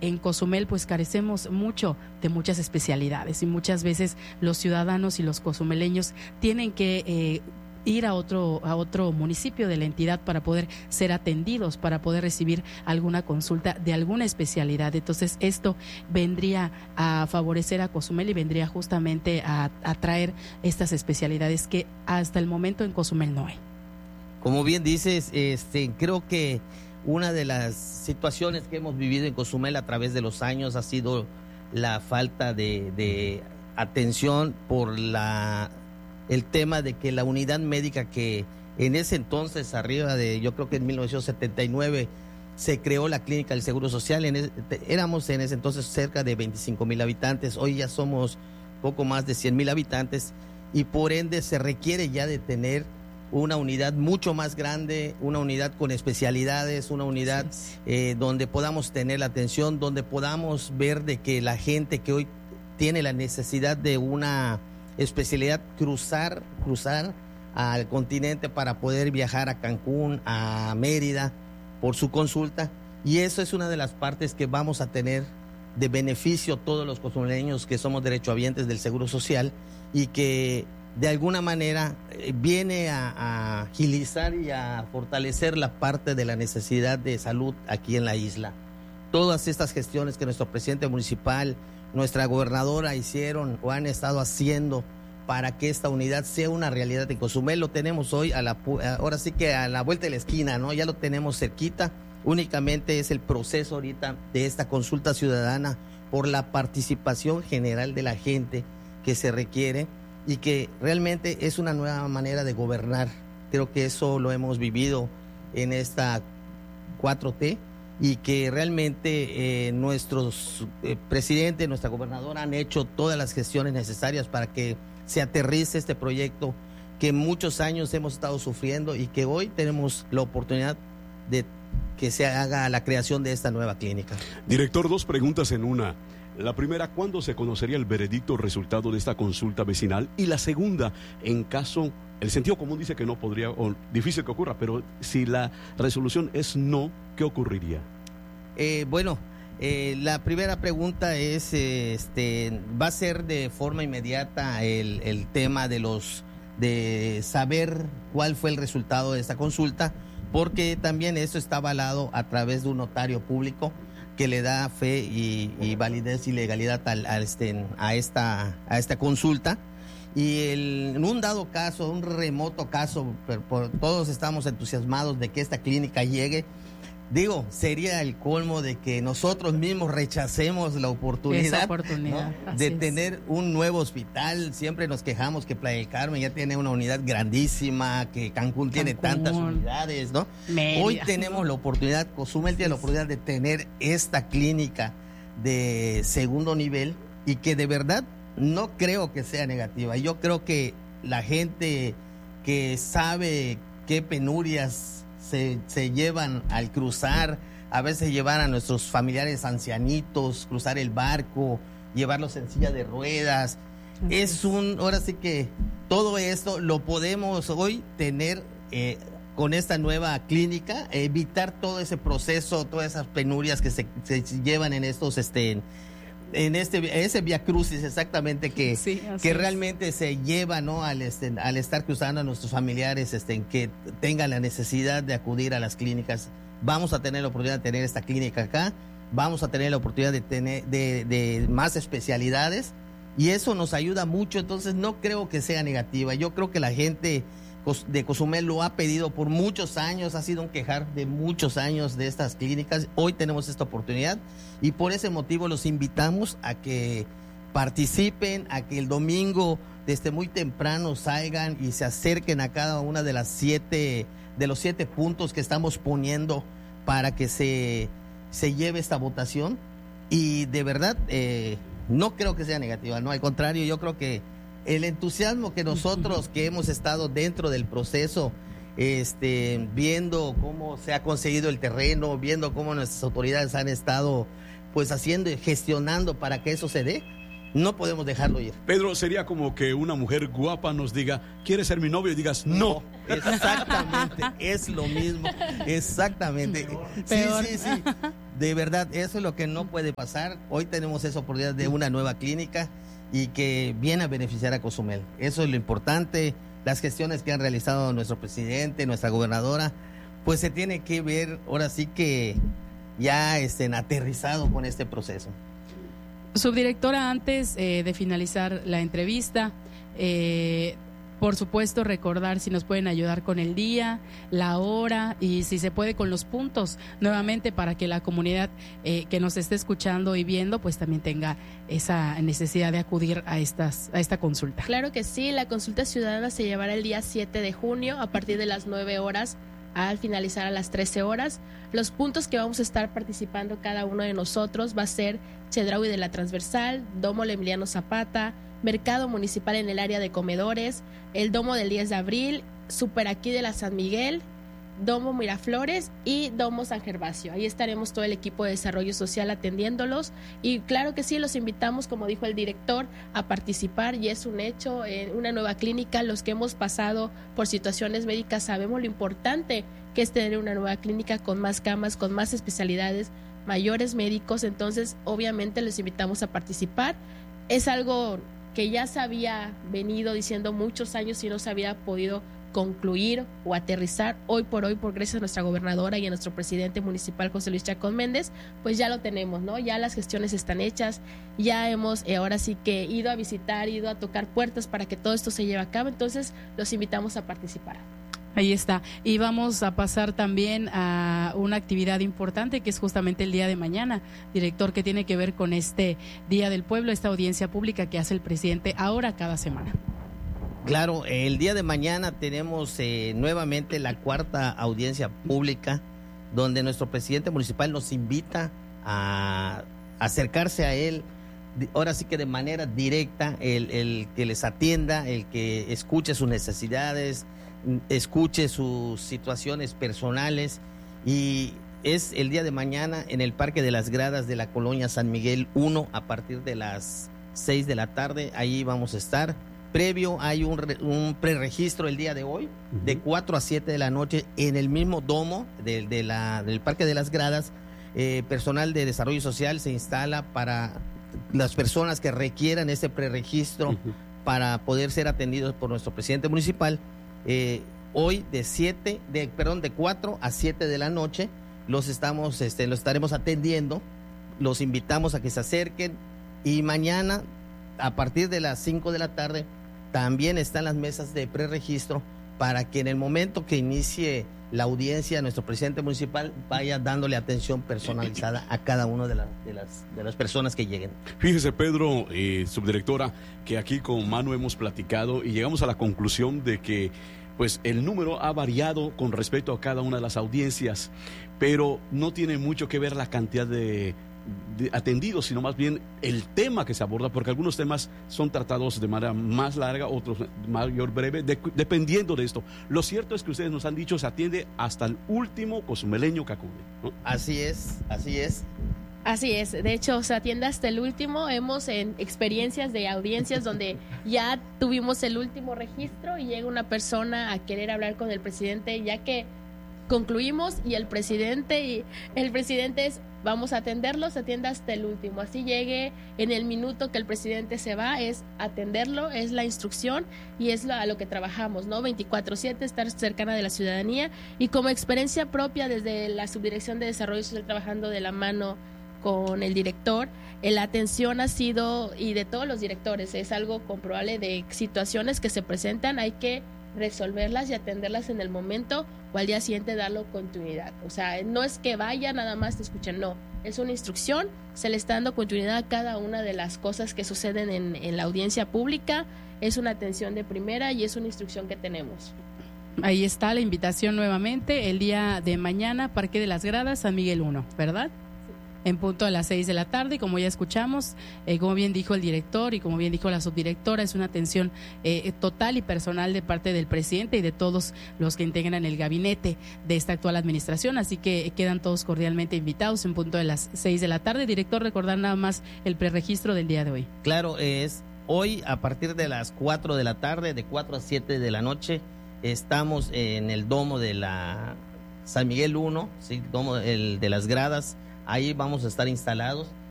en Cozumel pues carecemos mucho de muchas especialidades y muchas veces los ciudadanos y los cozumeleños tienen que ir a otro municipio de la entidad para poder ser atendidos, para poder recibir alguna consulta de alguna especialidad. Entonces esto vendría a favorecer a Cozumel y vendría justamente a traer estas especialidades que hasta el momento en Cozumel no hay. Como bien dices, creo que una de las situaciones que hemos vivido en Cozumel a través de los años ha sido la falta de atención por el tema de que la unidad médica que en ese entonces, yo creo que en 1979 se creó la clínica del Seguro Social, éramos en ese entonces cerca de 25,000 habitantes, hoy ya somos poco más de 100,000 habitantes y por ende se requiere ya de tener una unidad mucho más grande, una unidad con especialidades, una unidad donde podamos tener la atención, donde podamos ver de que la gente que hoy tiene la necesidad de una especialidad cruzar al continente para poder viajar a Cancún, a Mérida por su consulta, y eso es una de las partes que vamos a tener de beneficio todos los cozumeleños que somos derechohabientes del Seguro Social y que de alguna manera viene a agilizar y a fortalecer la parte de la necesidad de salud aquí en la isla. Todas estas gestiones que nuestro presidente municipal, nuestra gobernadora hicieron o han estado haciendo para que esta unidad sea una realidad en Cozumel. Lo tenemos hoy ahora sí que a la vuelta de la esquina, ¿no? Ya lo tenemos cerquita. Únicamente es el proceso ahorita de esta consulta ciudadana por la participación general de la gente que se requiere y que realmente es una nueva manera de gobernar. Creo que eso lo hemos vivido en esta 4T y que realmente nuestros presidentes, nuestra gobernadora han hecho todas las gestiones necesarias para que se aterrice este proyecto que muchos años hemos estado sufriendo y que hoy tenemos la oportunidad de que se haga la creación de esta nueva clínica. Director, 2 preguntas en una. La primera, ¿cuándo se conocería el veredicto o resultado de esta consulta vecinal? Y la segunda, en caso, el sentido común dice que no podría, o difícil que ocurra, pero si la resolución es no, ¿qué ocurriría? La primera pregunta es, va a ser de forma inmediata el tema de saber cuál fue el resultado de esta consulta, porque también eso está avalado a través de un notario público que le da fe y validez y legalidad a esta consulta. Y en un dado caso, un remoto caso, todos estamos entusiasmados de que esta clínica llegue. Digo, sería el colmo de que nosotros mismos rechacemos la oportunidad, ¿no? de tener un nuevo hospital. Siempre nos quejamos que Playa del Carmen ya tiene una unidad grandísima, que Cancún tiene tantas unidades, ¿no? Mérida. Hoy tenemos la oportunidad, Cozumel tiene la oportunidad de tener esta clínica de segundo nivel y que de verdad no creo que sea negativa. Yo creo que la gente que sabe qué penurias se llevan al cruzar, a veces llevar a nuestros familiares ancianitos, cruzar el barco, llevarlos en silla de ruedas. Ahora sí que todo esto lo podemos hoy tener con esta nueva clínica, evitar todo ese proceso, todas esas penurias que se llevan en estos ese Vía Crucis exactamente que realmente se lleva, ¿no? al estar cruzando a nuestros familiares que tengan la necesidad de acudir a las clínicas. Vamos a tener la oportunidad de tener esta clínica acá, vamos a tener la oportunidad de tener de más especialidades y eso nos ayuda mucho. Entonces no creo que sea negativa. Yo creo que la gente de Cozumel lo ha pedido por muchos años, ha sido un quejar de muchos años de estas clínicas. Hoy tenemos esta oportunidad y por ese motivo los invitamos a que participen, a que el domingo desde muy temprano salgan y se acerquen a cada una de los 7 puntos que estamos poniendo para que se lleve esta votación. Y de verdad no creo que sea negativa, no, al contrario, yo creo que el entusiasmo que nosotros que hemos estado dentro del proceso, viendo cómo se ha conseguido el terreno, viendo cómo nuestras autoridades han estado pues haciendo y gestionando para que eso se dé, no podemos dejarlo ir. Pedro, sería como que una mujer guapa nos diga, ¿quieres ser mi novio? Y digas, no. Exactamente, es lo mismo, exactamente. Peor. Sí. de verdad, eso es lo que no puede pasar. Hoy tenemos esa oportunidad de una nueva clínica y que viene a beneficiar a Cozumel. Eso es lo importante. Las gestiones que han realizado nuestro presidente, nuestra gobernadora, pues se tiene que ver ahora sí que ya aterrizado con este proceso. Subdirectora, antes de finalizar la entrevista, por supuesto recordar si nos pueden ayudar con el día, la hora y si se puede con los puntos nuevamente para que la comunidad que nos esté escuchando y viendo pues también tenga esa necesidad de acudir a esta consulta. Claro que sí, la consulta ciudadana se llevará el día 7 de junio a partir de las 9 horas al finalizar a las 13 horas. Los puntos que vamos a estar participando cada uno de nosotros va a ser Chedraui de la Transversal, Domo Emiliano Zapata, Mercado Municipal en el área de comedores, el Domo del 10 de abril, Super Aquí de la San Miguel, Domo Miraflores y Domo San Gervasio. Ahí estaremos todo el equipo de desarrollo social atendiéndolos y claro que sí, los invitamos, como dijo el director, a participar y es un hecho, en una nueva clínica. Los que hemos pasado por situaciones médicas sabemos lo importante que es tener una nueva clínica con más camas, con más especialidades, mayores médicos, entonces obviamente los invitamos a participar. Es algo que ya se había venido diciendo muchos años y no se había podido concluir o aterrizar. Hoy por hoy, por gracias a nuestra gobernadora y a nuestro presidente municipal José Luis Chacón Méndez, pues ya lo tenemos, ¿no? Ya las gestiones están hechas, ya hemos ahora sí que ido a visitar, ido a tocar puertas para que todo esto se lleve a cabo, entonces los invitamos a participar. Ahí está. Y vamos a pasar también a una actividad importante que es justamente el día de mañana, director, que tiene que ver con este Día del Pueblo, esta audiencia pública que hace el presidente ahora cada semana. Claro, el día de mañana tenemos nuevamente la 4ª audiencia pública donde nuestro presidente municipal nos invita a acercarse a él, ahora sí que de manera directa, el que les atienda, el que escuche sus necesidades, escuche sus situaciones personales y es el día de mañana en el Parque de las Gradas de la Colonia San Miguel 1 a partir de las 6 de la tarde, ahí vamos a estar. Previo hay un preregistro el día de hoy, de 4 a 7 de la noche en el mismo domo del Parque de las Gradas. Personal de desarrollo social se instala para las personas que requieran ese preregistro para poder ser atendidos por nuestro presidente municipal. Hoy de 4 a 7 de la noche los estaremos atendiendo, los invitamos a que se acerquen y mañana a partir de las 5 de la tarde también están las mesas de preregistro para que en el momento que inicie la audiencia nuestro presidente municipal vaya dándole atención personalizada a cada una de las personas que lleguen. Fíjese, Pedro, subdirectora, que aquí con Manu hemos platicado y llegamos a la conclusión de que pues el número ha variado con respecto a cada una de las audiencias, pero no tiene mucho que ver la cantidad de atendidos, sino más bien el tema que se aborda, porque algunos temas son tratados de manera más larga, otros mayor breve, dependiendo de esto. Lo cierto es que ustedes nos han dicho se atiende hasta el último cozumeleño que acude, ¿no? Así es. Así es, de hecho se atiende hasta el último. Hemos en experiencias de audiencias donde ya tuvimos el último registro y llega una persona a querer hablar con el presidente ya que concluimos y el presidente es vamos a atenderlo, se atiende hasta el último, así llegue en el minuto que el presidente se va, es atenderlo, es la instrucción y es a lo que trabajamos, ¿no? 24/7, estar cercana de la ciudadanía y como experiencia propia desde la Subdirección de Desarrollo Social trabajando de la mano con el director, la atención ha sido, y de todos los directores, es algo comprobable de situaciones que se presentan, hay que resolverlas y atenderlas en el momento o al día siguiente darle continuidad. O sea, no es que vaya nada más te escuchen, no, es una instrucción, se le está dando continuidad a cada una de las cosas que suceden en la audiencia pública, es una atención de primera y es una instrucción que tenemos. Ahí está la invitación nuevamente, el día de mañana, Parque de las Gradas, San Miguel 1, ¿verdad? En punto a las 6 de la tarde, como ya escuchamos, como bien dijo el director y como bien dijo la subdirectora, es una atención total y personal de parte del presidente y de todos los que integran el gabinete de esta actual administración, así que quedan todos cordialmente invitados en punto de las 6 de la tarde. Director, recordar nada más el preregistro del día de hoy. Claro, es hoy a partir de las 4 de la tarde, de 4 a 7 de la noche, estamos en el domo de la San Miguel 1, ¿sí? Domo de las Gradas, ahí vamos a estar instalados